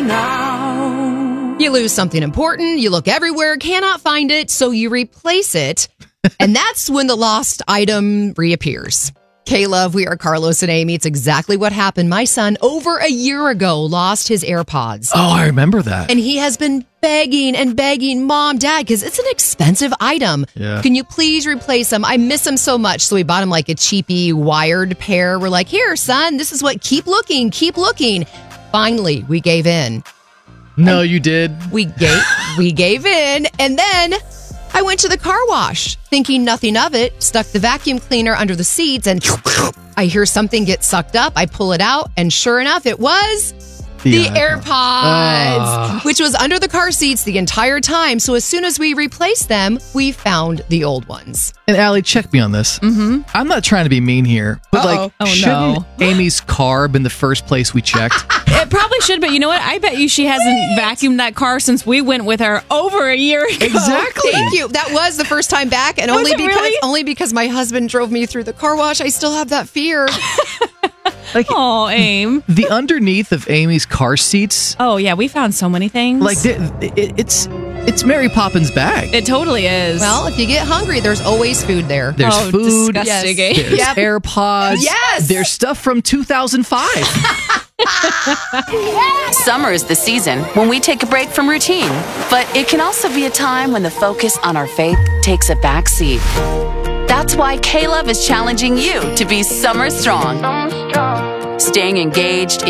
now. You lose something important, you look everywhere, cannot find it, so you replace it. And that's when the lost item reappears. K-Love, we are Carlos and Amy. It's exactly what happened. My son, over a year ago, lost his AirPods. Oh, I remember that. And he has been begging and begging, Mom, Dad, because it's an expensive item. Yeah. Can you please replace them? I miss them so much. So we bought him like a cheapy wired pair. We're like, here, son, this is what, keep looking, keep looking. Finally, we gave in. No, you did. We gave in, and then I went to the car wash, thinking nothing of it, stuck the vacuum cleaner under the seats, and I hear something get sucked up. I pull it out, and sure enough, it was the AirPods, which was under the car seats the entire time. So as soon as we replaced them, we found the old ones. And Allie, check me on this. Mm-hmm. I'm not trying to be mean here, but shouldn't Amy's car been the first place we checked? It probably should, but you know what? I bet you she hasn't vacuumed that car since we went with her over a year ago. Exactly. Thank you. That was the first time back, and only because my husband drove me through the car wash. I still have that fear. Like, oh, Aim. The underneath of Amy's car seats. Oh, yeah, we found so many things. Like, it's Mary Poppins' bag. It totally is. Well, if you get hungry, there's always food there. There's food. Disgusting. Yes. There's AirPods. Yes. There's stuff from 2005. Summer is the season when we take a break from routine, but it can also be a time when the focus on our faith takes a back seat. That's why K-Love is challenging you to be summer strong. Staying engaged